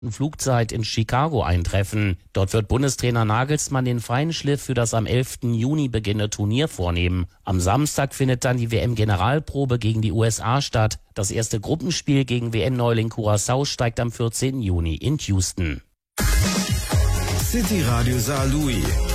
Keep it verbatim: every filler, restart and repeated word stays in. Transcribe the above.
Flugzeit in Chicago eintreffen. Dort wird Bundestrainer Nagelsmann den Feinschliff für das am elften Juni beginnende Turnier vornehmen. Am Samstag findet dann die W M-Generalprobe gegen die U S A statt. Das erste Gruppenspiel gegen W M-Neuling Curaçao steigt am vierzehnten Juni in Houston. City Radio Saarlouis.